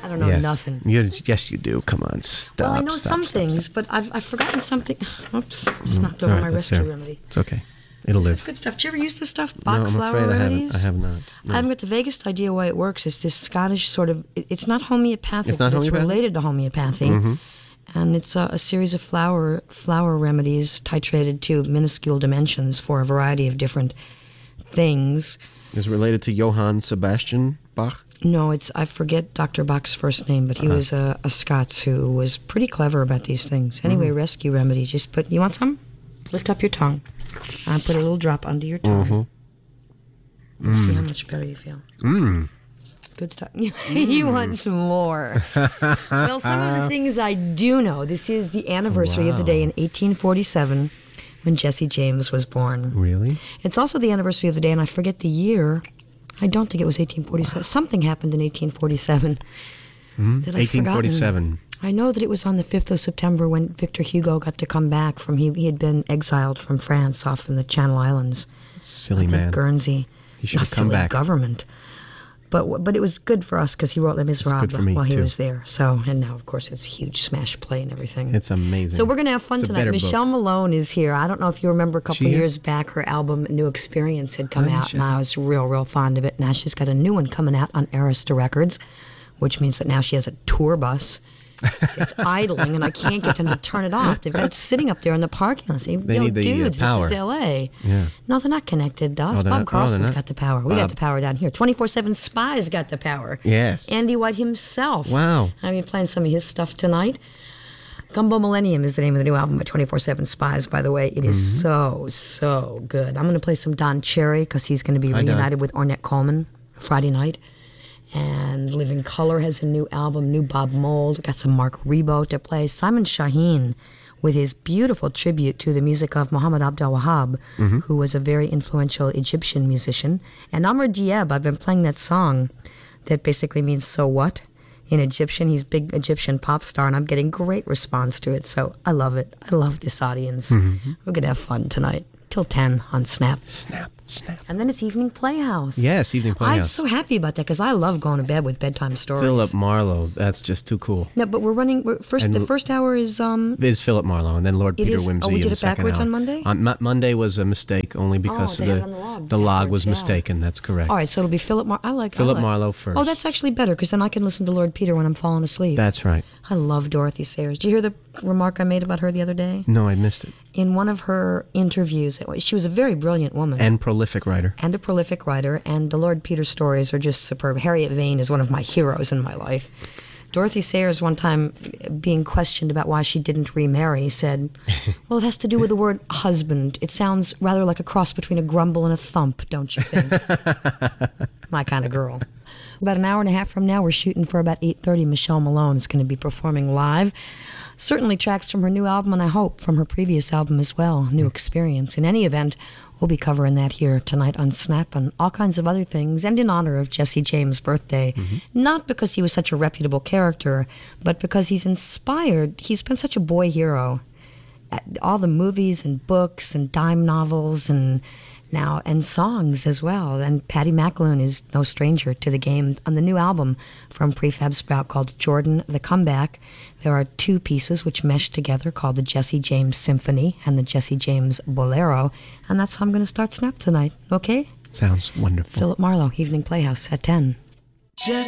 I don't know nothing. Yes, you do. Come on, stop. Well, I know some things, but I've forgotten something. Oops, just knocked over my rescue remedy. It's okay. It'll live. This is good stuff. Did you ever use this stuff? Bach I'm flower afraid remedies? I have not. No. I haven't got the vaguest idea why it works. It's this Scottish sort of... It's not homeopathic, It's not but homeopathic? it's related to homeopathy. Mm-hmm. And it's a series of flower remedies titrated to minuscule dimensions for a variety of different things. Is it related to Johann Sebastian Bach? No, I forget Dr. Bach's first name, but he was a Scots who was pretty clever about these things. Anyway, rescue remedies. Just you want some? Lift up your tongue. And put a little drop under your tongue. Let's see how much better you feel. Good stuff. You want some more. Well, some of the things I do know. This is the anniversary of the day in 1847 when Jesse James was born. Really? It's also the anniversary of the day, and I forget the year. I don't think it was 1847. Something happened in 1847. That I've 1847. I know that it was on the 5th of September when Victor Hugo got to come back from... He had been exiled from France off in the Channel Islands. Silly I think man. Guernsey. He should have come back. Government. But it was good for us because he wrote Les Miserables while he was there. So, and now, of course, it's a huge smash play and everything. It's amazing. So we're going to have fun tonight. Michelle Malone is here. I don't know if you remember a couple of years back, her album New Experience had come out, and I was real fond of it. Now she's got a new one coming out on Arista Records, which means that now she has a tour bus. It's idling, and I can't get them to turn it off. They've got it sitting up there in the parking lot. They need the dudes, power. This is L.A. Yeah. No, they're not connected to us. Bob Carlson's got the power. We got the power down here. 24/7 Spies got the power. Yes. Andy White himself. Wow. I'm going to be playing some of his stuff tonight. Gumbo Millennium is the name of the new album by 24/7 Spies, by the way. It is so good. I'm going to play some Don Cherry because he's going to be reunited with Ornette Coleman Friday night. And Living Colour has a new album, new Bob Mould. Got some Mark Rebo to play. Simon Shaheen with his beautiful tribute to the music of Muhammad Abdel Wahab, who was a very influential Egyptian musician. And Amr Diab, I've been playing that song that basically means so what in Egyptian. He's a big Egyptian pop star, and I'm getting great response to it. So I love it. I love this audience. We're going to have fun tonight. Till 10 on Snap. Snap. And then it's Evening Playhouse. Yes, Evening Playhouse. I'm so happy about that because I love going to bed with bedtime stories. Philip Marlowe. That's just too cool. No, but the first hour is... Is Philip Marlowe, and then Lord Peter Wimsey. Oh, we did in it the second backwards hour. on Monday? Monday was a mistake only because they had it on the log backwards, was mistaken. That's correct. All right, so it'll be Philip Marlowe. I like Philip Marlowe first. Oh, that's actually better because then I can listen to Lord Peter when I'm falling asleep. That's right. I love Dorothy Sayers. Did you hear the remark I made about her the other day? No, I missed it. In one of her interviews, she was a very brilliant woman. And prolific writer. And a prolific writer, and the Lord Peter stories are just superb. Harriet Vane is one of my heroes in my life. Dorothy Sayers, one time being questioned about why she didn't remarry, said, well, it has to do with the word husband. It sounds rather like a cross between a grumble and a thump, don't you think? My kind of girl. About an hour and a half from now, we're shooting for about 8:30. Michelle Malone is going to be performing live. Certainly tracks from her new album, and I hope from her previous album as well, New Experience. In any event, we'll be covering that here tonight on Snap and all kinds of other things, and in honor of Jesse James' birthday. Not because he was such a reputable character, but because he's inspired. He's been such a boy hero. All the movies and books and dime novels and songs as well. And Patty McAloon is no stranger to the game. On the new album from Prefab Sprout called Jordan the Comeback, there are two pieces which mesh together called the Jesse James Symphony and the Jesse James Bolero. And that's how I'm going to start Snap tonight, okay? Sounds wonderful. Philip Marlowe, Evening Playhouse at 10.